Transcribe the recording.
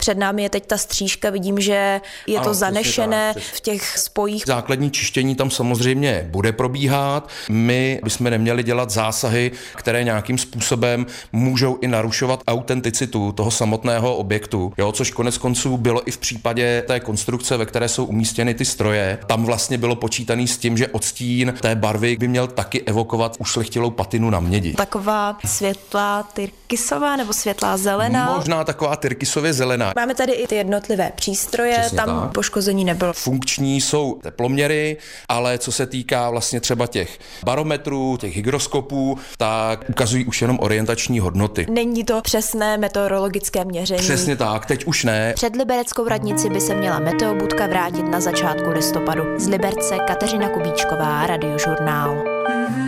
Před námi je teď ta střížka, vidím, že je to zanešené v těch spojích. Základní čištění tam samozřejmě bude probíhat. My bychom neměli dělat zásahy, které nějakým způsobem můžou i narušovat autenticitu toho samotného objektu, což konec konců bylo i v případě té konstrukce, ve které jsou umístěny ty stroje. Tam vlastně bylo počítaný s tím, že odstín té barvy by měl taky evokovat ušlechtilou patinu na mědi. Taková světlá tyrkysová nebo světlá zelená? Možná taková tyrkysově zelená. Máme tady i ty jednotlivé přístroje, přesně tam tak. Poškození nebylo. Funkční jsou teploměry, ale co se týká vlastně třeba těch barometrů, těch hygroskopů, tak ukazují už jenom orientační hodnoty. Není to přesné meteorologické měření. Přesně tak, teď už ne. Před libereckou radnici by se měla meteobudka vrátit na začátku listopadu. Z Liberce Kateřina Kubíčková, Radiožurnál.